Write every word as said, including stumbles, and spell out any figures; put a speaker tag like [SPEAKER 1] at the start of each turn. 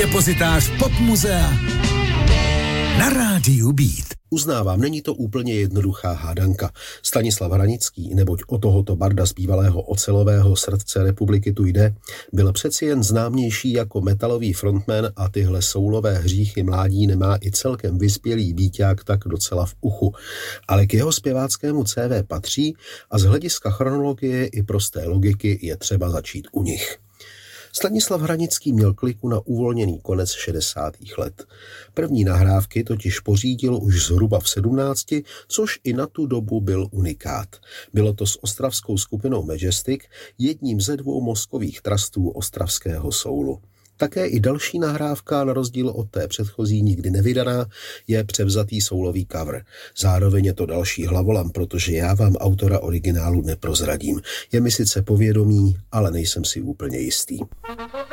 [SPEAKER 1] Depozitář Popmuzea na rádiu Beat.
[SPEAKER 2] Uznávám, není to úplně jednoduchá hádanka. Stanislav Hranický, neboť o tohoto barda z bývalého ocelového srdce republiky tu jde, byl přeci jen známější jako metalový frontman a tyhle soulové hříchy mládí nemá i celkem vyspělý býťák tak docela v uchu. Ale k jeho zpěváckému C V patří a z hlediska chronologie i prosté logiky je třeba začít u nich. Stanislav Hranický měl kliku na uvolněný konec šedesátých let. První nahrávky totiž pořídil už zhruba v sedmnácti, což i na tu dobu byl unikát. Bylo to s ostravskou skupinou Majestic, jedním ze dvou mozkových trastů ostravského soulu. Také i další nahrávka, na rozdíl od té předchozí nikdy nevydaná, je převzatý soulový cover. Zároveň je to další hlavolam, protože já vám autora originálu neprozradím. Je mi sice povědomí, ale nejsem si úplně jistý.